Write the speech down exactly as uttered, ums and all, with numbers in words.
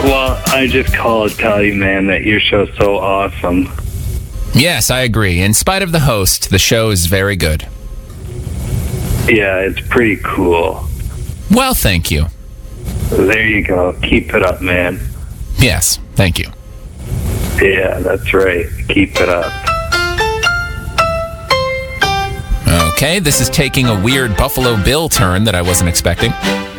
Well, I just called to tell you, man, that your show's so awesome. Yes, I agree. In spite of the host, the show is very good. Yeah, it's pretty cool. Well, thank you. There you go. Keep it up, man. Yes, thank you. Yeah, that's right. Keep it up. Okay, this is taking a weird Buffalo Bill turn that I wasn't expecting.